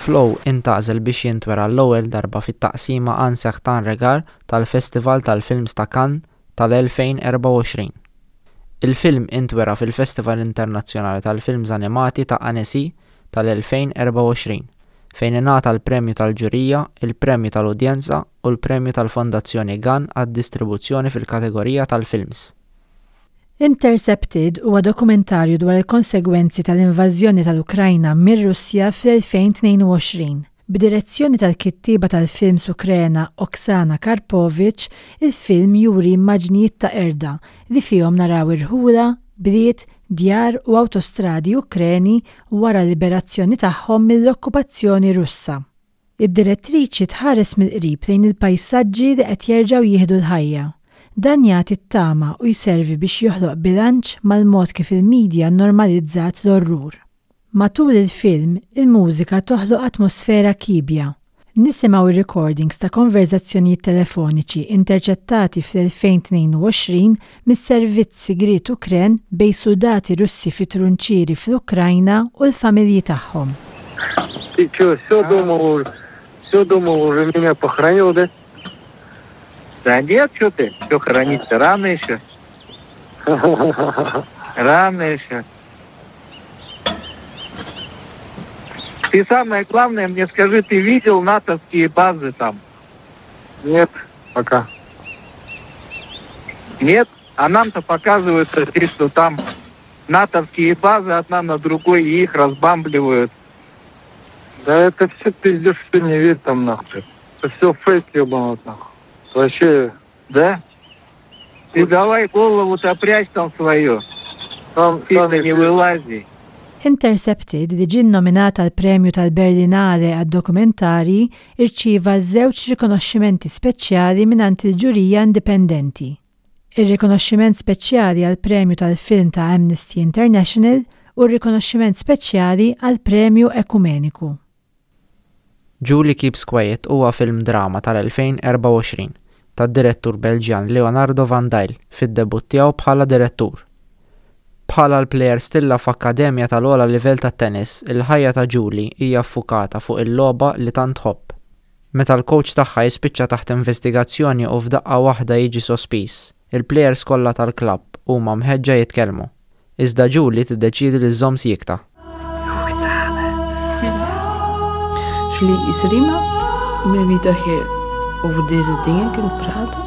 Flow intgħażel biex jintwera l-ewwel darba fit-taqsima Ansegh tan Regar tal-Festival tal-Films ta' Cannes tal-2024. Il-film intwera fil-Festival Internazzjonali tal-Films Animati ta' Annecy tal-2024 fejn ingħata l-Premju tal-Ġurija, il-Premju tal-Udjenza u l-Premju tal-Fondazzjoni Gan għad-distribuzzjoni fil-kategorija tal-films. Intercepted huwa dokumentarju dwar il-konsegwenzi tal-invażjoni tal-Ukrajna mir-Russja fl-2022. B'direzzjoni tal-kittieba tal-films Ukrena Oksana Karpovich, il-film juri immaġnijiet ta' erda li fihom naraw irħula, bliet, djar u awtostradi Ukreni wara liberazzjoni tagħhom mill-okkupazzjoni Russa. Id-direttriċi tħares mill-qrib lejn il-pajsaġġi li qed jerġgħu jieħdu l-ħajja. Dan jagħti t-tama u jservi biex joħloq bilanċ mal-mod kif il-medja normalizzat l-orrur. Matul il-film, il-mużika toħloq atmosfera kibja. Nisimgħu ir-recordings ta' konverzazzjonijiet telefoniċi interċettati fl-2022 mis-servizz sigriet Ukren bejn soldati Russi fi trunċieri fl-Ukrajna u l-familji tagħhom. Всё думал, уже меня похоронил, да? Да нет, что ты? Всё хоронить-то рано еще. Рано еще. Ты самое главное мне скажи, ты видел натовские базы там? Нет, пока. Нет? А нам-то показывают, что там натовские базы одна на другой, и их разбамбливают. Да это все пиздец, что не верь там нахуй. Это все фейк ебаный нахуй. Вообще, да? Ты давай голову-то прячь там свою. Там не вылази. Intercepted li ġie nominata għal premju tal-Berlinale għad-dokumentari irċieva żewġ rikonoxximenti speċjali mingħand il-ġurija indipendenti. Ir-rikonoxximent speċjali għal premju tal-film ta' Amnesty International u r-rikonoxximent speċjali għal premju ekumeniku. Julie Keeps Quiet huwa film drama tal-2024 tad-direttur Belġjan Leonardo Van Dijl fid-debutt tiegħu bħala direttur. Bħala l-plejer stilla f'akkademja tal-ogħla livell tat-tennis, il-ħajja ta' Julie hija ffukata fuq il-logħba li tant tħobb. Meta l-coach tagħha jispiċċa taħt investigazzjoni u f'daqqa waħda jiġi sospiż, il-plejers kollha tal-klabb huma mħeġġa jitkellmu. Iżda Julie tiddeċiedi li żżomm siekta. Julie, is er iemand met wie dat je over deze dingen kunt praten?